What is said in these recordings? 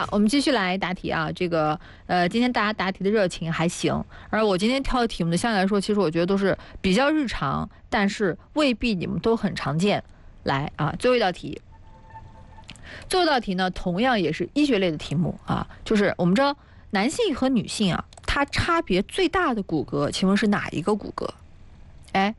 我们继续来答题啊。这个今天大家答题的热情还行，而我今天挑的题目呢，相对来说，其实我觉得都是比较日常，但是未必你们都很常见。来啊，最后一道题。最后一道题呢，同样也是医学类的题目啊，就是我们知道男性和女性啊，它差别最大的骨骼，请问是哪一个骨骼？哎，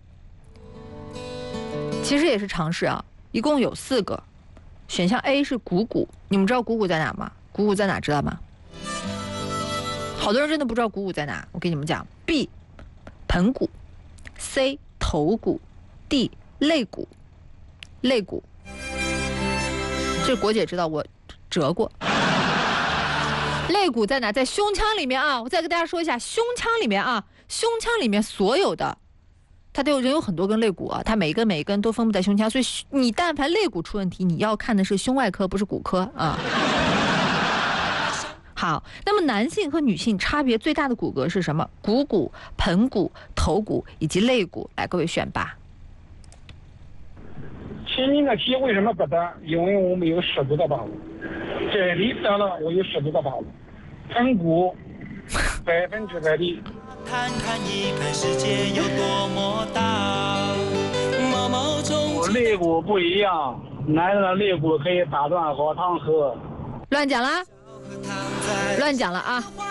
其实也是常识啊，一共有4个。选项 A 是股骨，你们知道股骨在哪吗？股骨在哪知道吗？好多人真的不知道股骨在哪，我跟你们讲。B 盆骨， C 头骨， D 肋骨。肋骨，这国姐知道，我折过。肋骨在哪？在胸腔里面啊！我再跟大家说一下，胸腔里面啊，胸腔里面所有的，它都有人有很多根肋骨啊，它每一根都分布在胸腔，所以你但凡肋骨出问题，你要看的是胸外科，不是骨科啊。好，那么男性和女性差别最大的骨骼是什么？股骨、盆骨、头骨以及肋骨。来，各位选吧。 前面的题为什么不答？因为我没有10足的把握。这里答了，我有10足的把握。盆骨100%的。 看看一看世界有多么大。 我肋骨不一样，男人的肋骨可以打断熬汤喝。 乱讲啦！乱讲了啊！